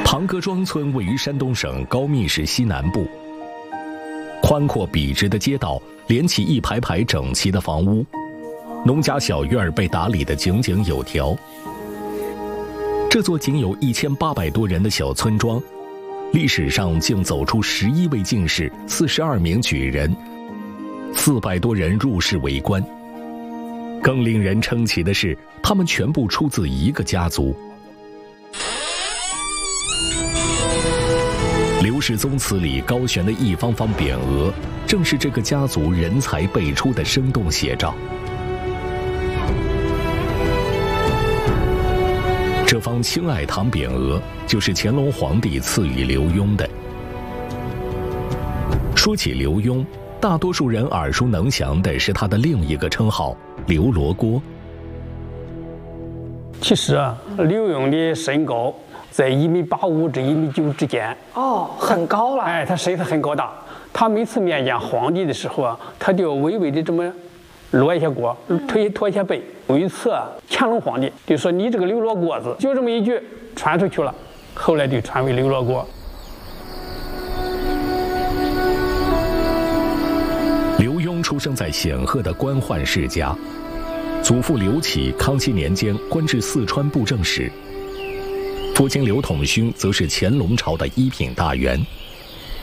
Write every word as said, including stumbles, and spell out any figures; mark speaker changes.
Speaker 1: 庞各庄村位于山东省高密市西南部，宽阔笔直的街道连起一排排整齐的房屋，农家小院被打理得井井有条。这座仅有一千八百多人的小村庄，历史上竟走出十一位进士、四十二名举人、四百多人入仕为官。更令人称奇的是，他们全部出自一个家族。刘氏宗祠里高悬的一方方匾额，正是这个家族人才辈出的生动写照。这方青矮堂匾额就是乾隆皇帝赐予刘墉的。说起刘墉，大多数人耳熟能详的是他的另一个称号刘罗锅。
Speaker 2: 其实啊，刘墉的身高在一米八五至一米九之间。
Speaker 3: 哦，很高了。
Speaker 2: 哎，他身子很高大。他每次面见皇帝的时候啊，他就微微的这么落一下锅，推驼一下背。有一次啊，乾隆皇帝就说：“你这个刘罗锅子。”就这么一句传出去了，后来就传为刘罗锅。
Speaker 1: 刘墉出生在显赫的官宦世家，祖父刘启康熙年间官至四川布政使，父亲刘统勋则是乾隆朝的一品大员。